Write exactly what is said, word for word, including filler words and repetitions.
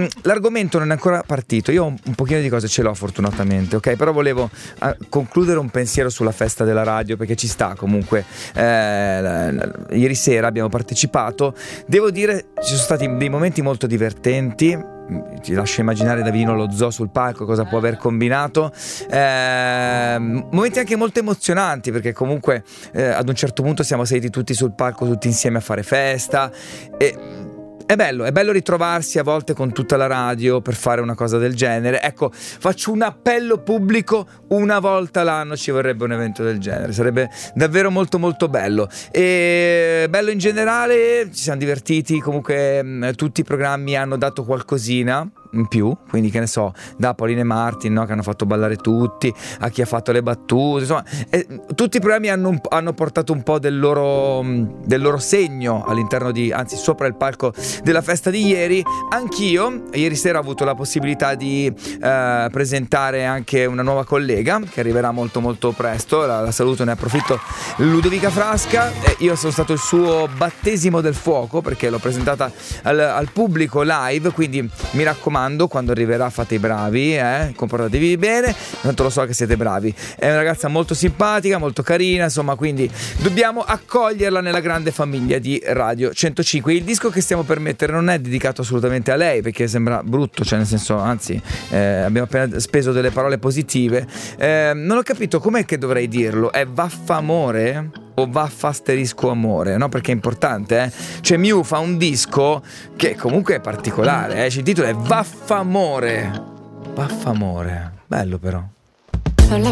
ehm, l'argomento non è ancora partito. Io un, un pochino di cose ce l'ho fortunatamente, ok? Però volevo uh, concludere un pensiero sulla festa della radio, perché ci sta comunque. Eh, la, la, ieri sera abbiamo partecipato. Devo dire, ci sono stati dei momenti molto divertenti. Ti lascio immaginare Davino Lo Zoo sul palco cosa può aver combinato, eh, momenti anche molto emozionanti, perché comunque eh, ad un certo punto siamo saliti tutti sul palco tutti insieme a fare festa e è bello, è bello ritrovarsi a volte con tutta la radio per fare una cosa del genere. Ecco, faccio un appello pubblico: una volta l'anno ci vorrebbe un evento del genere, sarebbe davvero molto molto bello. E bello in generale, ci siamo divertiti, comunque mh, tutti i programmi hanno dato qualcosina in più, quindi che ne so, da Paulina e Martin, no, che hanno fatto ballare tutti, a chi ha fatto le battute, insomma, eh, tutti i programmi hanno, hanno portato un po' del loro, del loro segno all'interno di, anzi sopra il palco della festa di ieri. Anch'io ieri sera ho avuto la possibilità di eh, presentare anche una nuova collega che arriverà molto molto presto, la, la saluto, ne approfitto, Ludovica Frasca. Eh, io sono stato il suo battesimo del fuoco, perché l'ho presentata al, al pubblico live, quindi mi raccomando, quando arriverà fate i bravi, eh? Comportatevi bene, tanto lo so che siete bravi. È una ragazza molto simpatica, molto carina, insomma, quindi dobbiamo accoglierla nella grande famiglia di Radio centocinque. Il disco che stiamo per mettere non è dedicato assolutamente a lei, perché sembra brutto, cioè nel senso, anzi eh, abbiamo appena speso delle parole positive. Eh, non ho capito com'è che dovrei dirlo, è Vaffamore o Vaffa asterisco amore, no? Perché è importante, eh? Cioè Miu fa un disco che comunque è particolare, eh? Cioè, il titolo è Vaffamore. Vaffamore, bello però.